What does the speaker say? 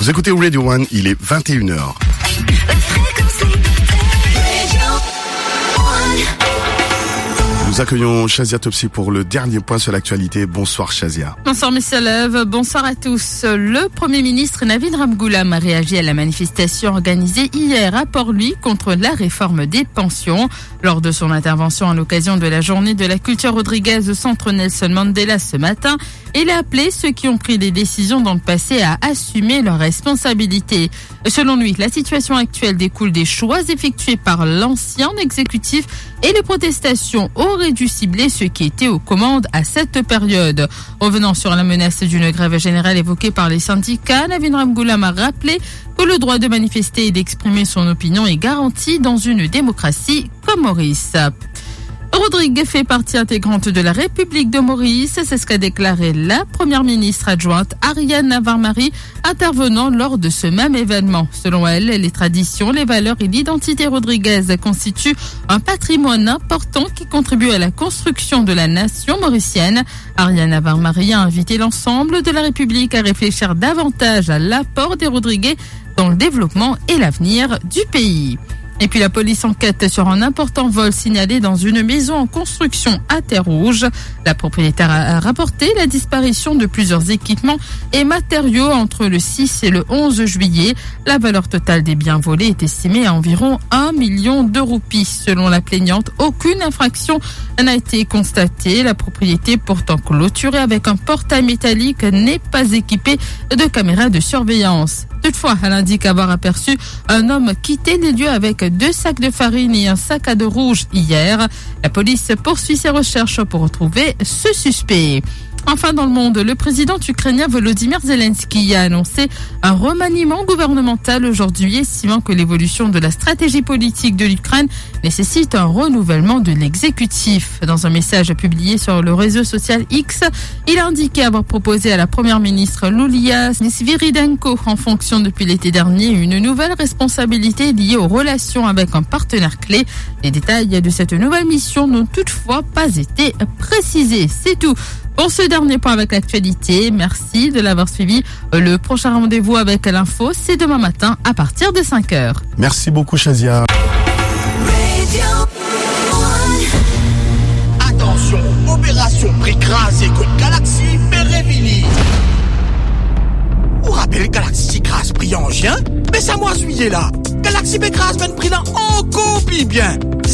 Vous écoutez Radio One, il est 21h. Nous accueillons Shazia Topsy pour le dernier point sur l'actualité. Bonsoir Shazia. Bonsoir Messieurs Lève, bonsoir à tous. Le Premier ministre Navin Ramgoolam a réagi à la manifestation organisée hier à Port-Louis contre la réforme des pensions. Lors de son intervention à l'occasion de la journée de la culture Rodriguez au centre Nelson Mandela ce matin, il a appelé ceux qui ont pris des décisions dans le passé à assumer leurs responsabilités. Selon lui, la situation actuelle découle des choix effectués par l'ancien exécutif et les protestations auraient dû cibler ceux qui étaient aux commandes à cette période. Revenant sur la menace d'une grève générale évoquée par les syndicats, Navin Ramgoolam a rappelé que le droit de manifester et d'exprimer son opinion est garanti dans une démocratie comme Maurice. Rodrigue fait partie intégrante de la République de Maurice, c'est ce qu'a déclaré la première ministre adjointe Ariane Navarre-Marie, intervenant lors de ce même événement. Selon elle, les traditions, les valeurs et l'identité rodriguaise constituent un patrimoine important qui contribue à la construction de la nation mauricienne. Ariane Navarre-Marie a invité l'ensemble de la République à réfléchir davantage à l'apport des Rodriguais dans le développement et l'avenir du pays. Et puis la police enquête sur un important vol signalé dans une maison en construction à Terre-Rouge. La propriétaire a rapporté la disparition de plusieurs équipements et matériaux entre le 6 et le 11 juillet. La valeur totale des biens volés est estimée à environ 1 million de roupies. Selon la plaignante, aucune infraction n'a été constatée. La propriété, pourtant clôturée avec un portail métallique, n'est pas équipée de caméras de surveillance. Toutefois, elle indique avoir aperçu un homme quitter les lieux avec 2 sacs de farine et un sac à dos rouge hier. La police poursuit ses recherches pour retrouver ce suspect. Enfin, dans le monde, le président ukrainien Volodymyr Zelensky a annoncé un remaniement gouvernemental aujourd'hui, estimant que l'évolution de la stratégie politique de l'Ukraine nécessite un renouvellement de l'exécutif. Dans un message publié sur le réseau social X, il a indiqué avoir proposé à la première ministre Yulia Sviridenko, en fonction depuis l'été dernier, une nouvelle responsabilité liée aux relations avec un partenaire clé. Les détails de cette nouvelle mission n'ont toutefois pas été précisés. C'est tout pour ce dernier point avec l'actualité. Merci de l'avoir suivi. Le prochain rendez-vous avec l'info, c'est demain matin à partir de 5h. Merci beaucoup Shazia. Attention, opération Précrase et Côte Galaxy Pérévini. Vous rappelez Galaxy Crasse pris en chien? Mais ça moi juillet là. Galaxy Pécrase ben pris là en copie bien.